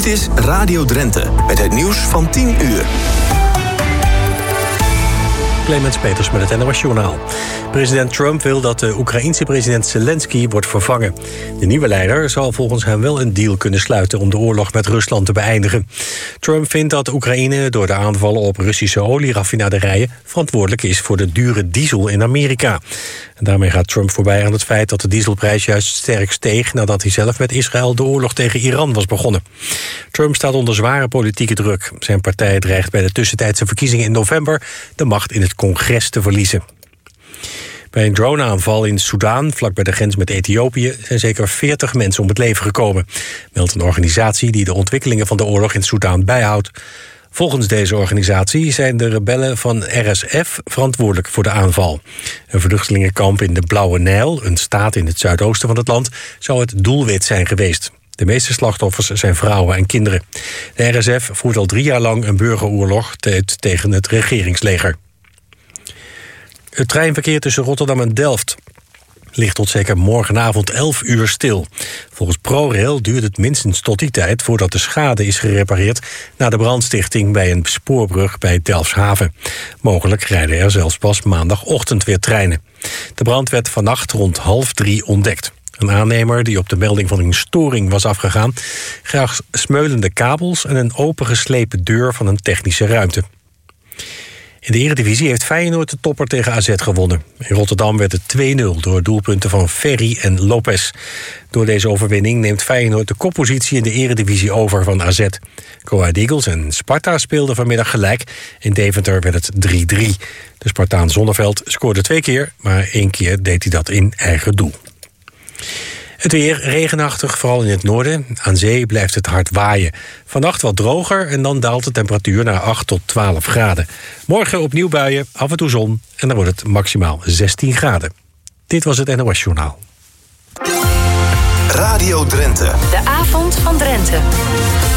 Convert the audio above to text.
Dit is Radio Drenthe met het nieuws van 10 uur. Clemens Peters met het NOS Journaal. President Trump wil dat de Oekraïense president Zelensky wordt vervangen. De nieuwe leider zal volgens hem wel een deal kunnen sluiten om de oorlog met Rusland te beëindigen. Trump vindt dat Oekraïne door de aanvallen op Russische olieraffinaderijen verantwoordelijk is voor de dure diesel in Amerika. En daarmee gaat Trump voorbij aan het feit dat de dieselprijs juist sterk steeg nadat hij zelf met Israël de oorlog tegen Iran was begonnen. Trump staat onder zware politieke druk. Zijn partij dreigt bij de tussentijdse verkiezingen in november de macht in het congres te verliezen. Bij een droneaanval in Soedan, vlakbij de grens met Ethiopië, zijn zeker 40 mensen om het leven gekomen, meldt een organisatie die de ontwikkelingen van de oorlog in Soedan bijhoudt. Volgens deze organisatie zijn de rebellen van RSF verantwoordelijk voor de aanval. Een vluchtelingenkamp in de Blauwe Nijl, een staat in het zuidoosten van het land, zou het doelwit zijn geweest. De meeste slachtoffers zijn vrouwen en kinderen. De RSF voert al 3 jaar lang een burgeroorlog tegen het regeringsleger. Het treinverkeer tussen Rotterdam en Delft ligt tot zeker morgenavond 11 uur stil. Volgens ProRail duurt het minstens tot die tijd voordat de schade is gerepareerd na de brandstichting bij een spoorbrug bij Delfshaven. Mogelijk rijden er zelfs pas maandagochtend weer treinen. De brand werd vannacht rond 2:30 ontdekt. Een aannemer die op de melding van een storing was afgegaan, zag smeulende kabels en een opengeslepen deur van een technische ruimte. In de Eredivisie heeft Feyenoord de topper tegen AZ gewonnen. In Rotterdam werd het 2-0 door doelpunten van Ferry en Lopez. Door deze overwinning neemt Feyenoord de koppositie in de Eredivisie over van AZ. Go Ahead Eagles en Sparta speelden vanmiddag gelijk. In Deventer werd het 3-3. De Spartaan Zonneveld scoorde 2 keer, maar 1 keer deed hij dat in eigen doel. Het weer regenachtig, vooral in het noorden. Aan zee blijft het hard waaien. Vannacht wat droger en dan daalt de temperatuur naar 8 tot 12 graden. Morgen opnieuw buien, af en toe zon en dan wordt het maximaal 16 graden. Dit was het NOS Journaal. Radio Drenthe. De avond van Drenthe.